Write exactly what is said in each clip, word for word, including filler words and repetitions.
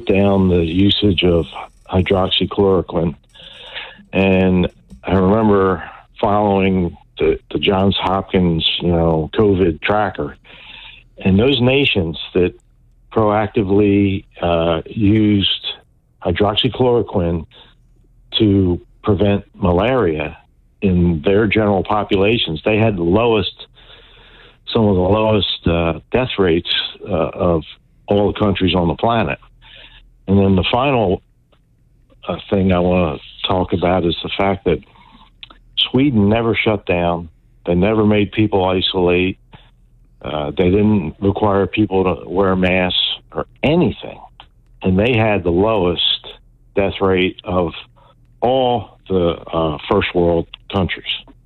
down the usage of hydroxychloroquine. And I remember following the, the Johns Hopkins, you know, COVID tracker, and those nations that proactively uh, used hydroxychloroquine to prevent malaria in their general populations, they had the lowest, some of the lowest uh, death rates uh, of all the countries on the planet. And then the final uh, thing I want to talk about is the fact that Sweden never shut down. They never made people isolate. Uh, they didn't require people to wear masks or anything. And they had the lowest death rate of all the uh, first world countries.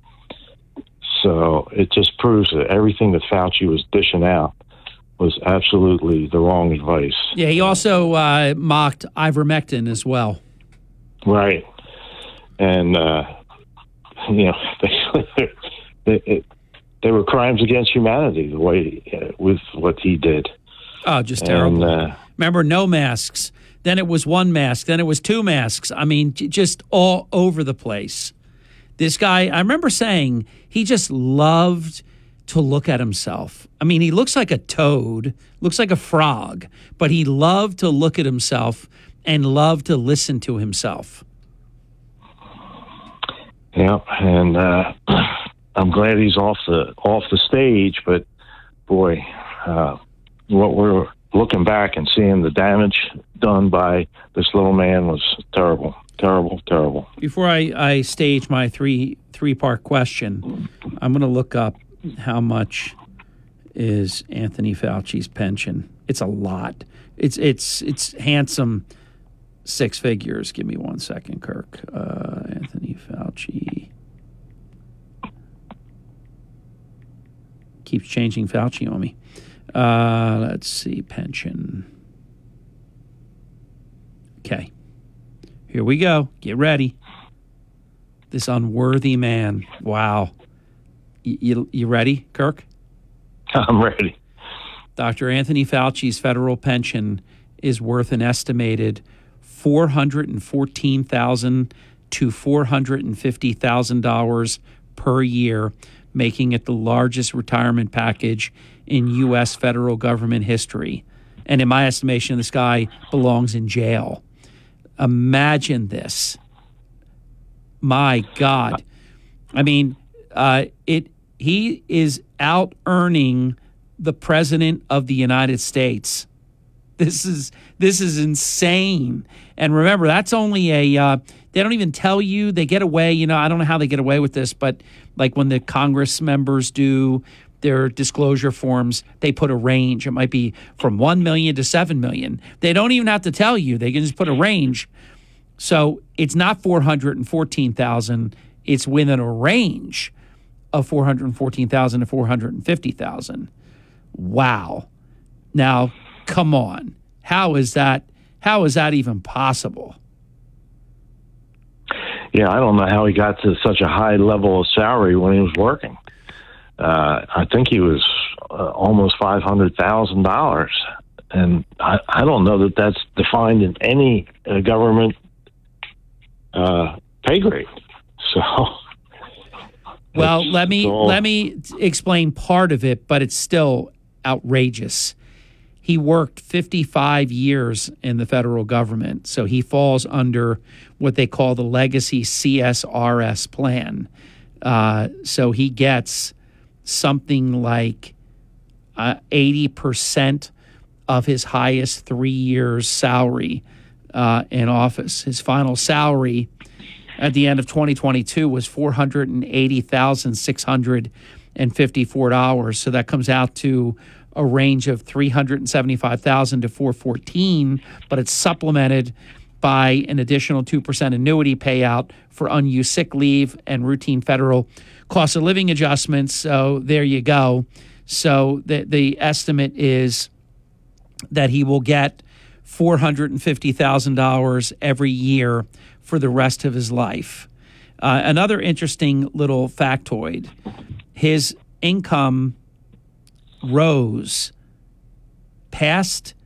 So it just proves that everything that Fauci was dishing out was absolutely the wrong advice. Yeah, he also uh, mocked ivermectin as well. Right. And, uh, you know, they, they, it, they were crimes against humanity, the way, uh, with what he did. Oh, just terrible. And, uh, Remember, no masks. Then it was one mask. Then it was two masks. I mean, j- just all over the place. This guy, I remember saying he just loved to look at himself. I mean, he looks like a toad, looks like a frog, but he loved to look at himself and loved to listen to himself. Yeah, and uh, I'm glad he's off the off the stage, but boy, uh, what we're looking back and seeing the damage done by this little man was terrible, terrible, terrible. Before I, I stage my three three part question, I'm going to look up how much is Anthony Fauci's pension. It's a lot. It's it's it's handsome. Six figures. Give me one second, Kirk. Uh, Anthony Fauci. Keeps changing Fauci on me. Uh, let's see. Pension. Okay. Here we go. Get ready. This unworthy man. Wow. Y- you, you ready, Kirk? I'm ready. Doctor Anthony Fauci's federal pension is worth an estimated four hundred fourteen thousand dollars to four hundred fifty thousand dollars per year, making it the largest retirement package in U S federal government history. And in my estimation, this guy belongs in jail. Imagine this. My God. I mean, uh, it he is out earning the president of the United States. This is this is insane. And remember, that's only a, uh, they don't even tell you. They get away, you know, I don't know how they get away with this, but like when the Congress members do their disclosure forms, they put a range. It might be from one million dollars to seven million dollars. They don't even have to tell you. They can just put a range. So it's not four hundred fourteen thousand dollars. It's within a range of four hundred fourteen thousand dollars to four hundred fifty thousand dollars. Wow. Now, come on. How is that? How is that even possible? Yeah, I don't know how he got to such a high level of salary when he was working. Uh, I think he was uh, almost five hundred thousand dollars. And I, I don't know that that's defined in any uh, government uh, pay grade. So, well, let me all... let me explain part of it, but it's still outrageous. He worked fifty-five years in the federal government, so he falls under what they call the legacy C S R S plan. Uh, so he gets something like uh, eighty percent of his highest three years' salary uh, in office. His final salary at the end of twenty twenty-two was four hundred eighty thousand six hundred fifty-four dollars. So that comes out to a range of three hundred seventy-five thousand dollars to four hundred fourteen thousand dollars, but it's supplemented by an additional two percent annuity payout for unused sick leave and routine federal cost of living adjustments. So there you go. So the, the estimate is that he will get four hundred fifty thousand dollars every year for the rest of his life. Uh, another interesting little factoid, his income rose past